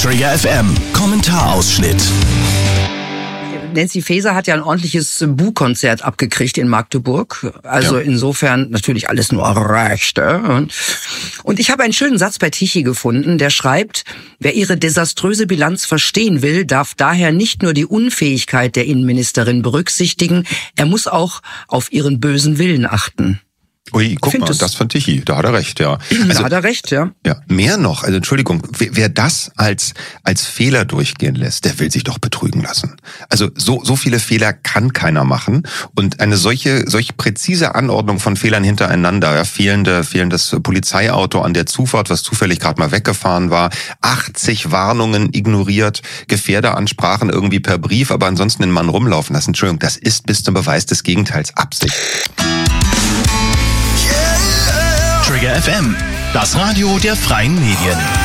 Trigger FM Kommentarausschnitt. Nancy Faeser hat ja ein ordentliches Bu-Konzert abgekriegt in Magdeburg. Also insofern natürlich alles nur Rechte. Und ich habe einen schönen Satz bei Tichy gefunden, der schreibt: Wer ihre desaströse Bilanz verstehen will, darf daher nicht nur die Unfähigkeit der Innenministerin berücksichtigen, er muss auch auf ihren bösen Willen achten. Ui, guck mal, das von Tichy, da hat er recht, ja. Also, da hat er recht, ja. Ja, mehr noch, also Entschuldigung, wer das als Fehler durchgehen lässt, der will sich doch betrügen lassen. Also so viele Fehler kann keiner machen und eine solche präzise Anordnung von Fehlern hintereinander, ja, fehlendes Polizeiauto an der Zufahrt, was zufällig gerade mal weggefahren war, 80 Warnungen ignoriert, Gefährderansprachen irgendwie per Brief, aber ansonsten den Mann rumlaufen lassen. Entschuldigung, das ist bis zum Beweis des Gegenteils Absicht. Trigger FM, das Radio der freien Medien.